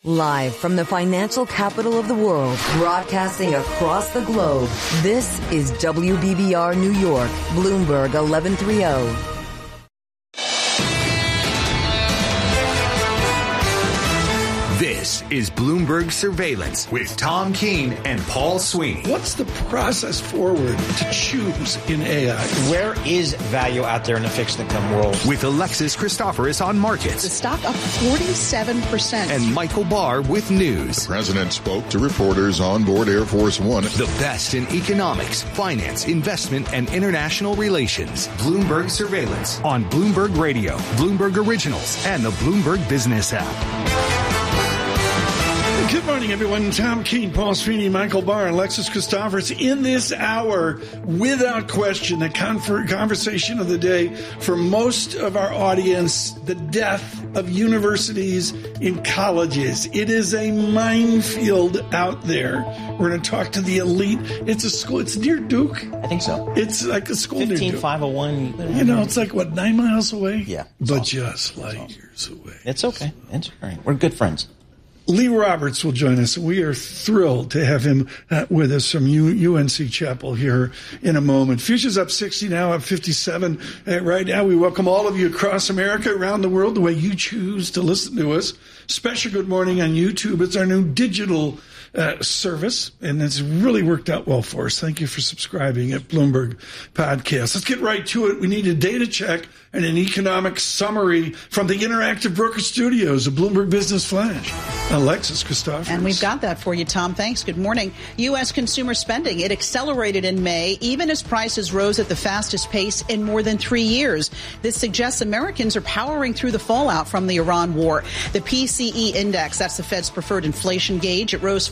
Live from the financial capital of the world, broadcasting across the globe, this is WBBR New York, Bloomberg 1130. This is Bloomberg Surveillance with Tom Keene and Paul Sweeney. What's the process forward to choose in AI? Where is value out there in the fixed income world? With Alexis Christoforous on markets. The stock up 47%. And Michael Barr with news. The president spoke to reporters on board Air Force One. The best in economics, finance, investment, and international relations. Bloomberg Surveillance on Bloomberg Radio, Bloomberg Originals, and the Bloomberg Business app. Good morning, everyone. Tom Keene, Paul Sweeney, Michael Barr, and Alexis Christoforous. In this hour, without question, the conversation of the day for most of our audience, the death of universities and colleges. It is a minefield out there. We're going to talk to the elite. It's a school. It's near Duke. I think so. It's like a school near Duke. 15501. You know, it's like, 9 miles away? Yeah. But just light years away. It's okay. It's all right. We're good friends. Lee Roberts will join us. We are thrilled to have him with us from UNC Chapel here in a moment. Futures up 60 now, up 57 right now. We welcome all of you across America, around the world, the way you choose to listen to us. Special good morning on YouTube. It's our new digital service, and it's really worked out well for us. Thank you for subscribing at Bloomberg Podcast. Let's get right to it. We need a data check and an economic summary from the Interactive Broker Studios, a Bloomberg Business Flash. Alexis Christoforous. And we've got that for you, Tom. Thanks. Good morning. U.S. consumer spending, it accelerated in May, even as prices rose at the fastest pace in more than 3 years. This suggests Americans are powering through the fallout from the Iran war. The PCE index, that's the Fed's preferred inflation gauge, it rose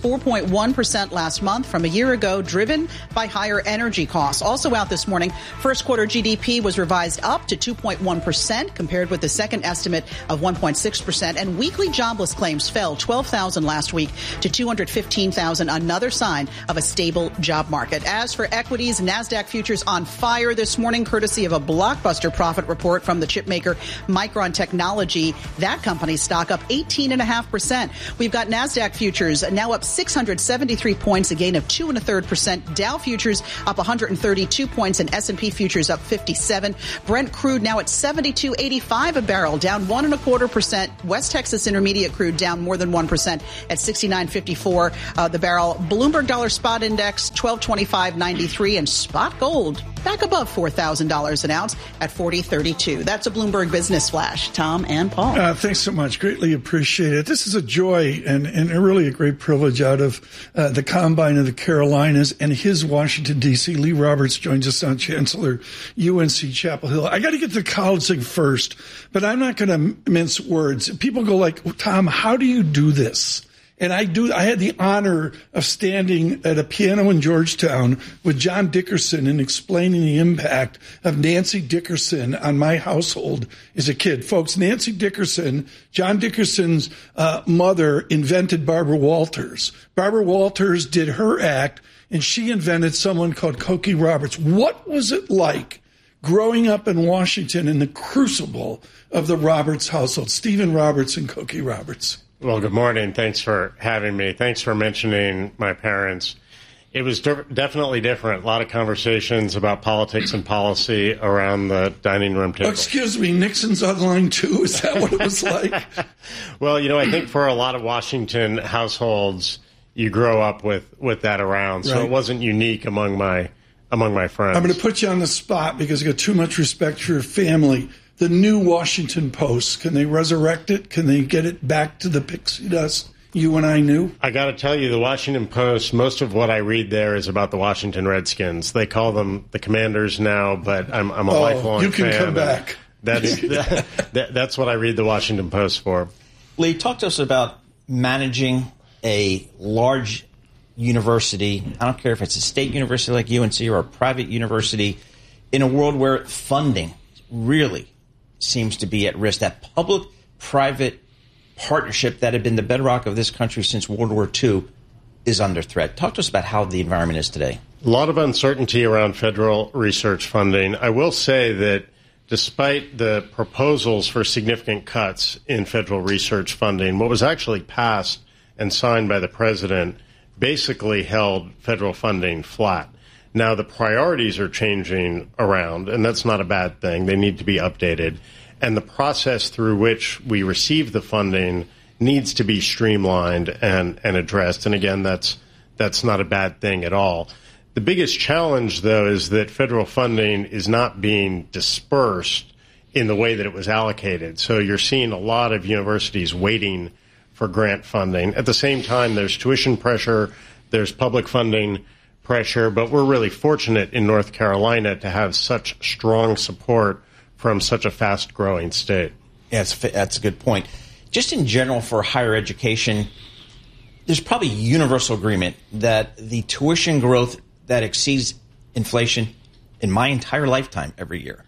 4.1% last month from a year ago, driven by higher energy costs. Also out this morning, first quarter GDP was revised up to 2.1% compared with the second estimate of 1.6%. And weekly jobless claims fell 12,000 last week to 215,000, another sign of a stable job market. As for equities, NASDAQ futures on fire this morning, courtesy of a blockbuster profit report from the chip maker Micron Technology. That company's stock up 18.5%. We've got NASDAQ futures now up 673 points, a gain of 2.33%. Dow futures up 132 points, and S&P futures up 57. Brent crude now at $72.85 a barrel, down 1.25%. West Texas Intermediate crude down more than 1% at $69.54 the barrel. Bloomberg Dollar Spot Index 1225.93, and spot gold back above $4,000 an ounce at $40.32. That's a Bloomberg Business Flash. Tom and Paul. Thanks so much. Greatly appreciate it. This is a joy and really a great privilege out of the Combine of the Carolinas and his Washington, D.C. Lee Roberts joins us on Chancellor, UNC Chapel Hill. I got to get to the college thing first, but I'm not going to mince words. People go like, Tom, how do you do this? And I had the honor of standing at a piano in Georgetown with John Dickerson and explaining the impact of Nancy Dickerson on my household as a kid. Folks, Nancy Dickerson, John Dickerson's mother, invented Barbara Walters. Barbara Walters did her act, and she invented someone called Cokie Roberts. What was it like growing up in Washington in the crucible of the Roberts household? Stephen Roberts and Cokie Roberts. Well, good morning. Thanks for having me. Thanks for mentioning my parents. It was definitely different. A lot of conversations about politics and policy around the dining room table. Oh, excuse me, Nixon's online too? Is that what it was like? Well, I think for a lot of Washington households, you grow up with that around. So It wasn't unique among my friends. I'm going to put you on the spot because I got too much respect for your family. The new Washington Post, can they resurrect it? Can they get it back to the pixie dust you and I knew? I got to tell you, the Washington Post, most of what I read there is about the Washington Redskins. They call them the Commanders now, but I'm a lifelong fan. You can come back. That's what I read the Washington Post for. Lee, talk to us about managing a large university. I don't care if it's a state university like UNC or a private university, in a world where funding really seems to be at risk. That public-private partnership that had been the bedrock of this country since World War II is under threat. Talk to us about how the environment is today. A lot of uncertainty around federal research funding. I will say that despite the proposals for significant cuts in federal research funding, what was actually passed and signed by the president basically held federal funding flat. Now, the priorities are changing around, and that's not a bad thing. They need to be updated. And the process through which we receive the funding needs to be streamlined and addressed. And again, that's not a bad thing at all. The biggest challenge, though, is that federal funding is not being dispersed in the way that it was allocated. So you're seeing a lot of universities waiting for grant funding. At the same time, there's tuition pressure, there's public funding pressure, but we're really fortunate in North Carolina to have such strong support from such a fast-growing state. Yeah, that's a good point. Just in general for higher education, there's probably universal agreement that the tuition growth that exceeds inflation in my entire lifetime every year.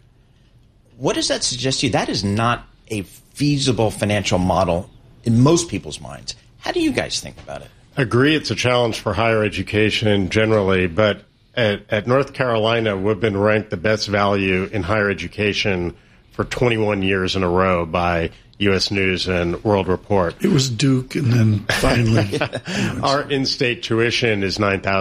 What does that suggest to you? That is not a feasible financial model in most people's minds. How do you guys think about it? Agree, it's a challenge for higher education generally, but at North Carolina, we've been ranked the best value in higher education for 21 years in a row by U.S. News and World Report. It was Duke, and then finally. Our in-state tuition is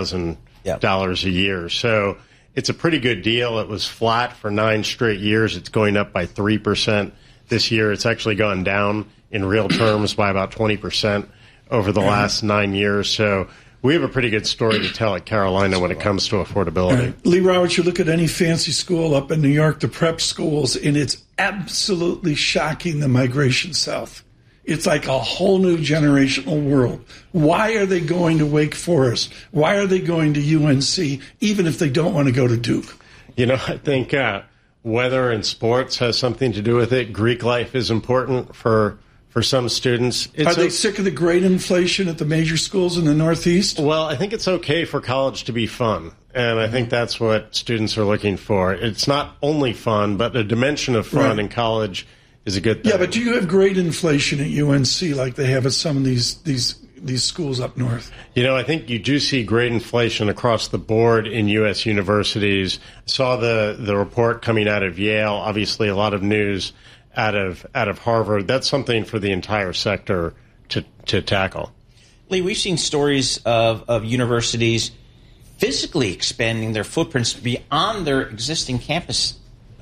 $9,000 a year. So it's a pretty good deal. It was flat for 9 straight years. It's going up by 3% this year. It's actually gone down in real terms by about 20% over the last 9 years. So we have a pretty good story to tell at Carolina when it comes to affordability. Right. Lee Roberts, you look at any fancy school up in New York, the prep schools, and it's absolutely shocking, the migration south. It's like a whole new generational world. Why are they going to Wake Forest? Why are they going to UNC, even if they don't want to go to Duke? You know, I think weather and sports has something to do with it. Greek life is important for some students. Are they sick of the great inflation at the major schools in the Northeast? Well, I think it's okay for college to be fun, and I think that's what students are looking for. It's not only fun, but a dimension of fun in college is a good thing. Yeah, but do you have great inflation at UNC like they have at some of these schools up north? You know, I think you do see great inflation across the board in U.S. universities. I saw the report coming out of Yale, obviously a lot of news out of Harvard. That's something for the entire sector to tackle. Lee, we've seen stories of universities physically expanding their footprints beyond their existing campus.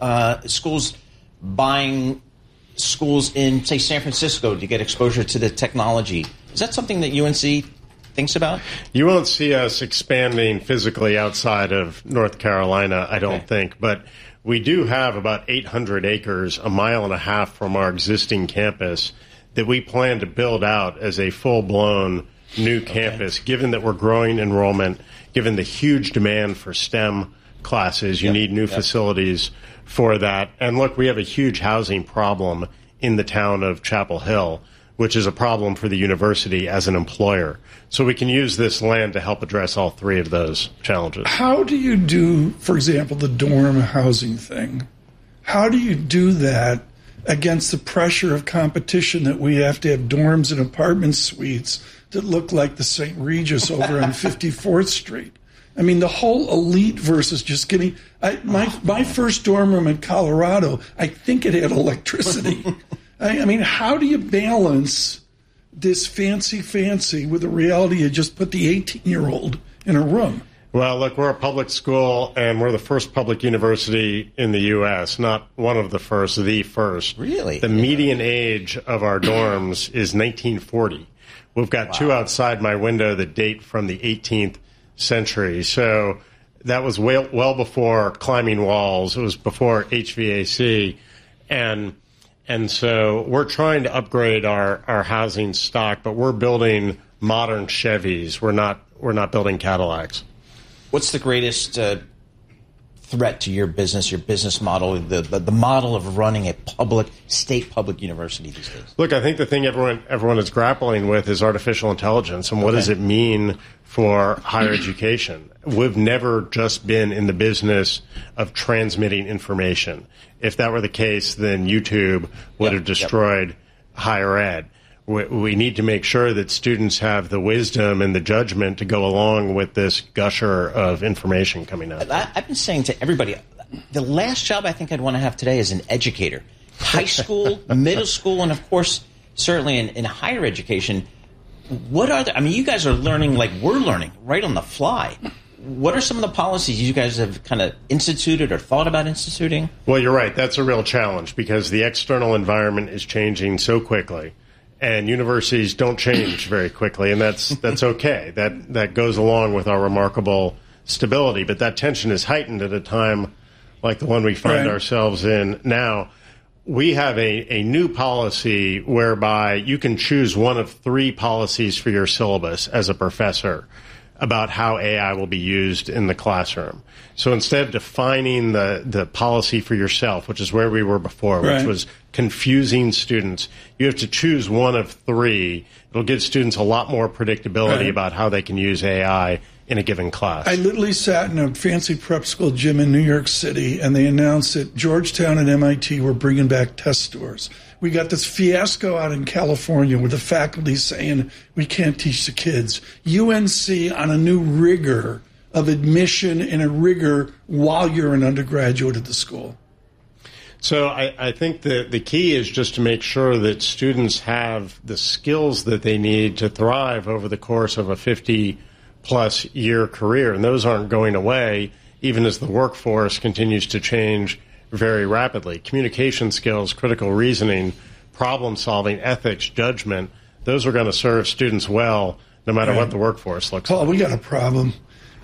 Schools buying schools in, say, San Francisco to get exposure to the technology. Is that something that UNC thinks about? You won't see us expanding physically outside of North Carolina, I don't think, but we do have about 800 acres, a mile and a half from our existing campus, that we plan to build out as a full-blown new campus, given that we're growing enrollment, given the huge demand for STEM classes. You need new facilities for that. And look, we have a huge housing problem in the town of Chapel Hill, which is a problem for the university as an employer. So we can use this land to help address all three of those challenges. How do you do, for example, the dorm housing thing? How do you do that against the pressure of competition that we have to have dorms and apartment suites that look like the St. Regis over on 54th Street? I mean, the whole elite versus just getting... My first dorm room in Colorado, I think it had electricity. I mean, how do you balance this fancy with the reality you just put the 18-year-old in a room? Well, look, we're a public school, and we're the first public university in the U.S., not one of the first, the first. Really? The median age of our dorms is 1940. We've got two outside my window that date from the 18th century. So that was well before climbing walls. It was before HVAC. And so we're trying to upgrade our housing stock, but we're building modern Chevys. We're not building Cadillacs. What's the greatest threat to your business model, the model of running a state public university these days? Look, I think the thing everyone is grappling with is artificial intelligence, and what does it mean for higher education? We've never just been in the business of transmitting information. If that were the case, then YouTube would have destroyed higher ed. We need to make sure that students have the wisdom and the judgment to go along with this gusher of information coming out. I've been saying to everybody, the last job I think I'd want to have today is an educator. High school, middle school, and of course, certainly in higher education. What are you guys are learning like we're learning right on the fly. What are some of the policies you guys have kind of instituted or thought about instituting? Well, you're right. That's a real challenge because the external environment is changing so quickly, and universities don't change very quickly, and that's okay. That goes along with our remarkable stability. But that tension is heightened at a time like the one we find ourselves in now. We have a new policy whereby you can choose one of 3 policies for your syllabus as a professor about how AI will be used in the classroom. So instead of defining the policy for yourself, which is where we were before, which was confusing students, you have to choose one of 3. It'll give students a lot more predictability about how they can use AI in a given class. I literally sat in a fancy prep school gym in New York City, and they announced that Georgetown and MIT were bringing back test scores. We got this fiasco out in California with the faculty saying we can't teach the kids. UNC on a new rigor of admission and a rigor while you're an undergraduate at the school. So I think the key is just to make sure that students have the skills that they need to thrive over the course of a 50-plus year career, and those aren't going away even as the workforce continues to change very rapidly. Communication skills, critical reasoning, problem solving, ethics, judgment, those are going to serve students well no matter what the workforce looks like. Paul, we got a problem.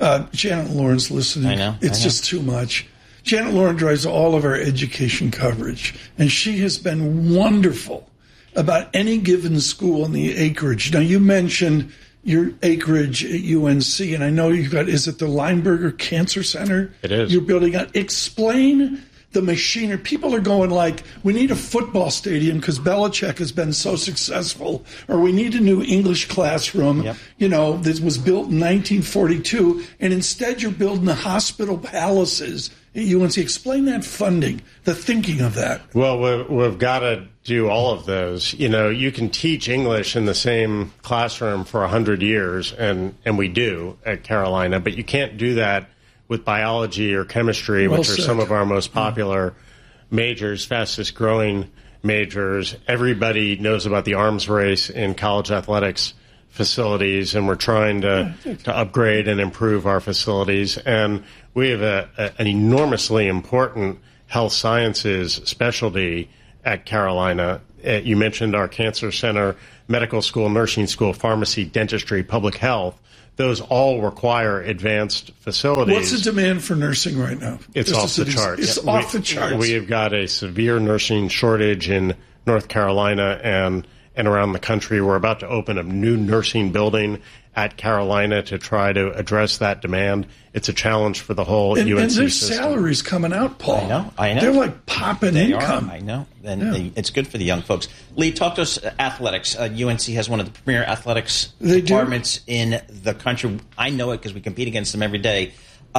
Janet Lauren's listening. I know. It's just too much. Janet Lauren drives all of our education coverage, and she has been wonderful about any given school in the acreage. Now, you mentioned your acreage at UNC, and I know you've got, is it the Lineberger Cancer Center? It is. You're building on. Explain the machinery. People are going like, we need a football stadium because Belichick has been so successful, or we need a new English classroom, that was built in 1942, and instead you're building the hospital palaces at UNC. Explain that funding, the thinking of that. Well, we've got to do all of those. You can teach English in the same classroom for 100 years, and we do at Carolina, but you can't do that with biology or chemistry, which are some of our most popular majors, fastest growing majors. Everybody knows about the arms race in college athletics facilities, and we're trying to upgrade and improve our facilities. And we have an enormously important health sciences specialty at Carolina. You mentioned our cancer center, medical school, nursing school, pharmacy, dentistry, public health. Those all require advanced facilities. What's the demand for nursing right now? It's off the charts. It's off the charts. We have got a severe nursing shortage in North Carolina and around the country. We're about to open a new nursing building at Carolina to try to address that demand. It's a challenge for the whole UNC and there's system. salaries coming out, Paul. I know. They're like popping income. I know. And it's good for the young folks. Lee, talk to us athletics. UNC has one of the premier athletics departments in the country. I know it because we compete against them every day.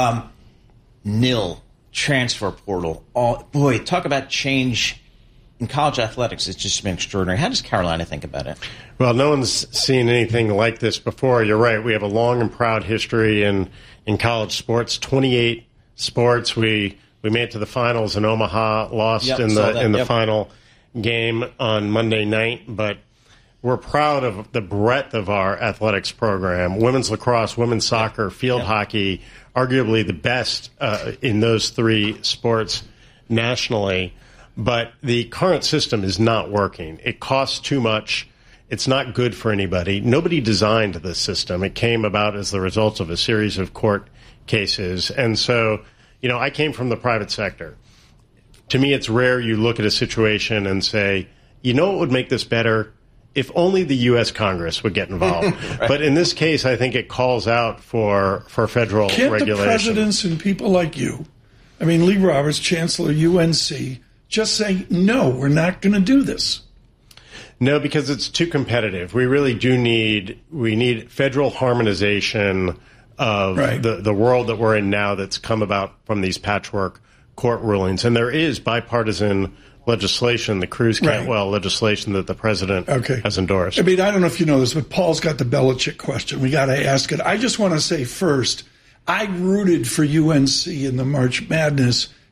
NIL, transfer portal. Boy, talk about change in college athletics. It's just been extraordinary. How does Carolina think about it? Well, no one's seen anything like this before. You're right. We have a long and proud history in college sports. 28 sports. We made it to the finals in Omaha, lost in the final game on Monday night, but we're proud of the breadth of our athletics program. Women's lacrosse, women's soccer, field hockey, arguably the best in those 3 sports nationally. But the current system is not working. It costs too much. It's not good for anybody. Nobody designed this system. It came about as the result of a series of court cases. And so, I came from the private sector. To me, it's rare you look at a situation and say, what would make this better? If only the U.S. Congress would get involved. But in this case, I think it calls out for federal regulation. Can't the presidents and people like you, Lee Roberts, Chancellor UNC, just say, no, we're not going to do this? No, because it's too competitive. We really do need federal harmonization of the world that we're in now that's come about from these patchwork court rulings. And there is bipartisan legislation, the Cruz-Cantwell legislation that the president has endorsed. I don't know if you know this, but Paul's got the Belichick question. We got to ask it. I just want to say first, I rooted for UNC in the March Madness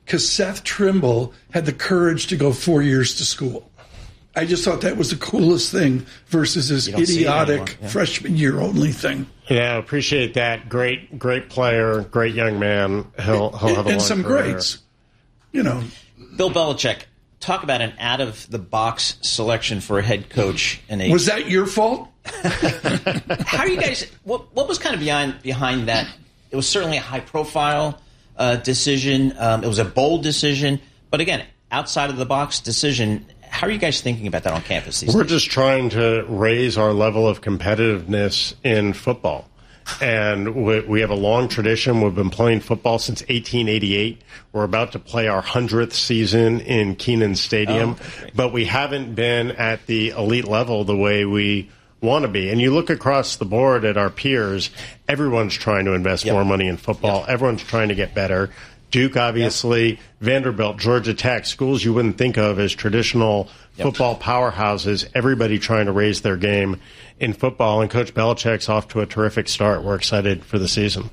because Seth Trimble had the courage to go 4 years to school. I just thought that was the coolest thing versus this idiotic freshman year only thing. Yeah, appreciate that. Great player, great young man. He'll have a long some career. greats. You know, Bill Belichick, talk about an out-of-the-box selection for a head coach. Was that your fault? How are you guys? What was kind of behind that? It was certainly a high-profile decision. It was a bold decision, but again, outside-of-the-box decision. How are you guys thinking about that on campus these days? We're just trying to raise our level of competitiveness in football. And we have a long tradition. We've been playing football since 1888. We're about to play our 100th season in Kenan Stadium. But we haven't been at the elite level the way we want to be. And you look across the board at our peers, everyone's trying to invest more money in football. Everyone's trying to get better. Duke, obviously, Vanderbilt, Georgia Tech, schools you wouldn't think of as traditional football powerhouses, everybody trying to raise their game in football. And Coach Belichick's off to a terrific start. We're excited for the season.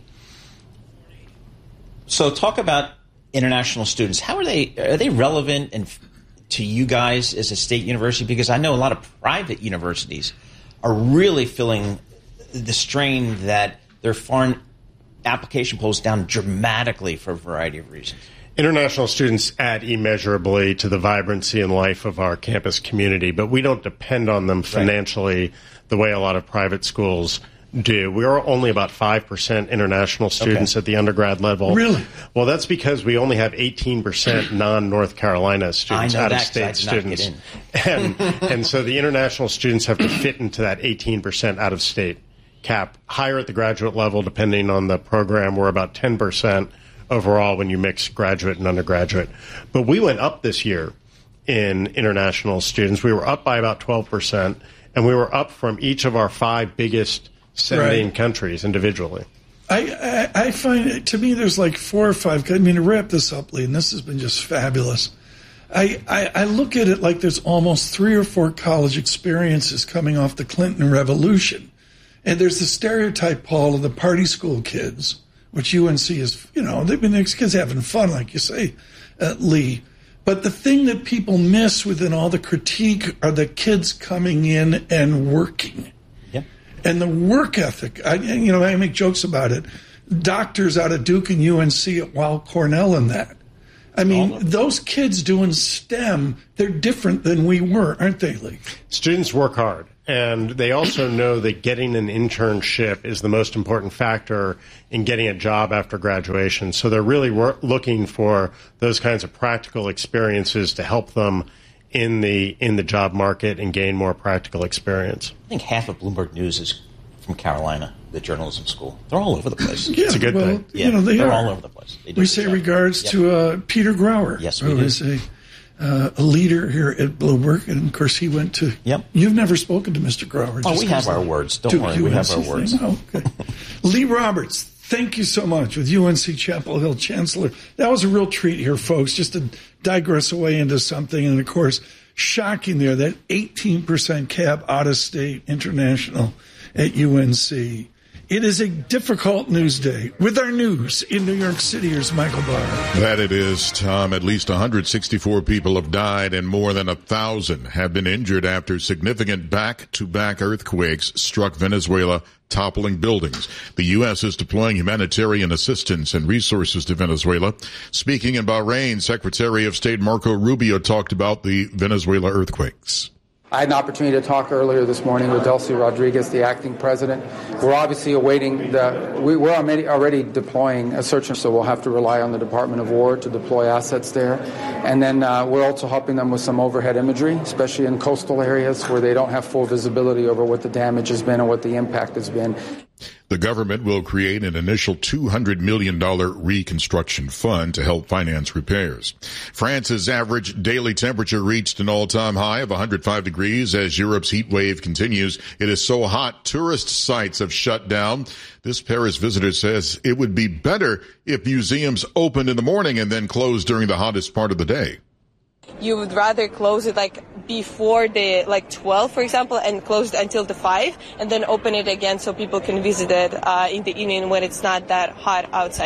So talk about international students. How are they relevant to you guys as a state university? Because I know a lot of private universities are really feeling the strain that their foreign application pulls down dramatically for a variety of reasons. International students add immeasurably to the vibrancy and life of our campus community, but we don't depend on them financially the way a lot of private schools do. We are only about 5% international students at the undergrad level. Really? Well, that's because we only have 18% non-North Carolina students, out-of-state students. And so the international students have to fit into that 18% out-of-state cap. Higher at the graduate level, depending on the program, we're about 10% overall when you mix graduate and undergraduate. But we went up this year in international students. We were up by about 12%, and we were up from each of our 5 biggest sending countries individually. I find, to me, there's like 4 or 5. I mean, to wrap this up, Lee, and this has been just fabulous. I look at it like there's almost 3 or 4 college experiences coming off the Clinton Revolution. And there's the stereotype, Paul, of the party school kids, which UNC is, these kids having fun, like you say, Lee. But the thing that people miss within all the critique are the kids coming in and working. Yeah. And the work ethic. I make jokes about it. Doctors out of Duke and UNC at Weill Cornell and that. I mean, those kids doing STEM, they're different than we were, aren't they, Lee? Students work hard. And they also know that getting an internship is the most important factor in getting a job after graduation. So they're really looking for those kinds of practical experiences to help them in the job market and gain more practical experience. I think half of Bloomberg News is from Carolina, the journalism school. They're all over the place. Yeah, it's a good thing. Yeah, they're all over the place. We say regards to Peter Grauer, who is a leader here at Bloomberg, and of course he went to. You've never spoken to Mr. Grauer. Oh, we have our words. Don't worry, we have our words. Okay. Lee Roberts, thank you so much with UNC Chapel Hill Chancellor. That was a real treat here, folks. Just to digress away into something, and of course, shocking there that 18% cap out of state international at UNC. It is a difficult news day. With our news in New York City, here's Michael Barr. That it is, Tom. At least 164 people have died and more than 1,000 have been injured after significant back-to-back earthquakes struck Venezuela, toppling buildings. The U.S. is deploying humanitarian assistance and resources to Venezuela. Speaking in Bahrain, Secretary of State Marco Rubio talked about the Venezuela earthquakes. I had an opportunity to talk earlier this morning with Delcy Rodriguez, the acting president. We're obviously awaiting we're already deploying a search, so we'll have to rely on the Department of War to deploy assets there. And then we're also helping them with some overhead imagery, especially in coastal areas where they don't have full visibility over what the damage has been and what the impact has been. The government will create an initial $200 million reconstruction fund to help finance repairs. France's average daily temperature reached an all-time high of 105 degrees as Europe's heat wave continues. It is so hot, tourist sites have shut down. This Paris visitor says it would be better if museums opened in the morning and then closed during the hottest part of the day. You would rather close it before the 12, for example, and close it until the 5, and then open it again so people can visit it in the evening when it's not that hot outside.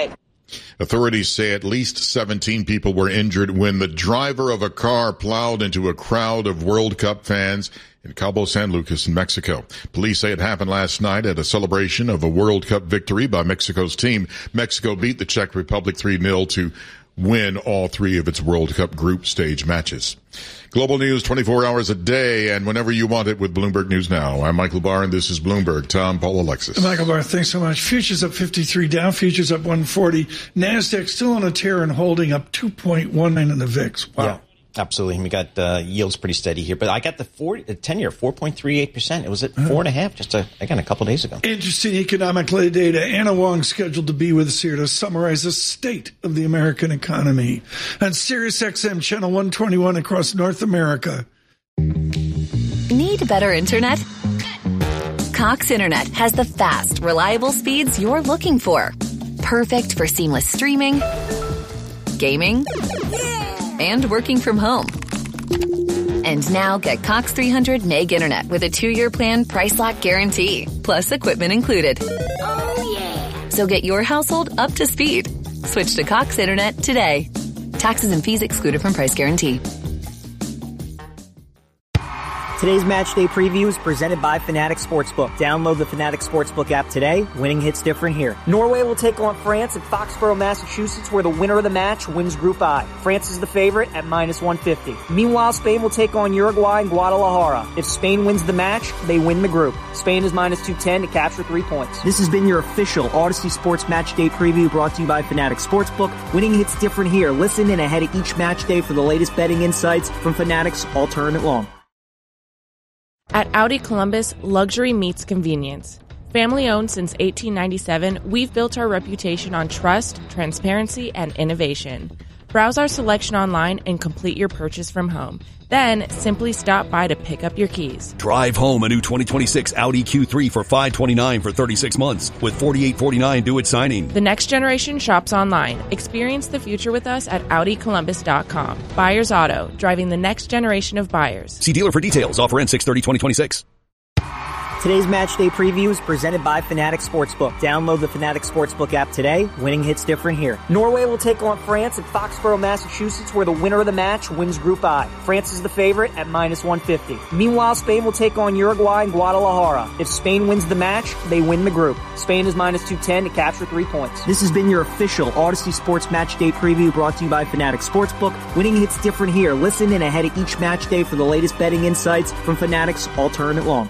Authorities say at least 17 people were injured when the driver of a car plowed into a crowd of World Cup fans in Cabo San Lucas in Mexico. Police say it happened last night at a celebration of a World Cup victory by Mexico's team. Mexico beat the Czech Republic 3-0 to win all three of its World Cup group stage matches. Global news 24 hours a day and whenever you want it with Bloomberg News Now. I'm Michael Barr, and this is Bloomberg. Tom, Paul, Alexis. Michael Barr, thanks so much. Futures up 53, Dow futures up 140. NASDAQ still on a tear and holding up 2.19 in the VIX. Wow. Yeah. Absolutely. We got yields pretty steady here. But I got the 10-year, 4.38%. It was at 4.5% just a couple days ago. Interesting economic data. Anna Wong scheduled to be with us here to summarize the state of the American economy. On Sirius XM Channel 121 across North America. Need better internet? Cox Internet has the fast, reliable speeds you're looking for. Perfect for seamless streaming, gaming, and working from home. And now get Cox 300 meg internet with a 2-year plan, price lock guarantee, plus equipment included. Oh, yeah. So get your household up to speed. Switch to Cox Internet today. Taxes and fees excluded from price guarantee. Today's match day preview is presented by Fanatics Sportsbook. Download the Fanatics Sportsbook app today. Winning hits different here. Norway will take on France at Foxborough, Massachusetts, where the winner of the match wins Group I. France is the favorite at -150. Meanwhile, Spain will take on Uruguay in Guadalajara. If Spain wins the match, they win the group. Spain is -210 to capture 3 points. This has been your official Odyssey Sports Match Day preview brought to you by Fanatics Sportsbook. Winning hits different here. Listen in ahead of each match day for the latest betting insights from Fanatics all tournament long. At Audi Columbus, luxury meets convenience. Family owned since 1897, we've built our reputation on trust, transparency, and innovation. Browse our selection online and complete your purchase from home. Then, simply stop by to pick up your keys. Drive home a new 2026 Audi Q3 for $529 for 36 months with $4,849 due at signing. The next generation shops online. Experience the future with us at AudiColumbus.com. Buyers Auto, driving the next generation of buyers. See dealer for details. Offer ends 6/30/2026. Today's match day preview is presented by Fanatics Sportsbook. Download the Fanatics Sportsbook app today. Winning hits different here. Norway will take on France at Foxborough, Massachusetts, where the winner of the match wins Group I. France is the favorite at -150. Meanwhile, Spain will take on Uruguay in Guadalajara. If Spain wins the match, they win the group. Spain is -210 to capture 3 points. This has been your official Odyssey Sports Match Day preview brought to you by Fanatics Sportsbook. Winning hits different here. Listen in ahead of each match day for the latest betting insights from Fanatics all tournament long.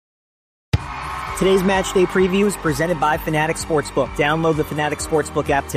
Today's match day preview is presented by Fanatics Sportsbook. Download the Fanatics Sportsbook app today.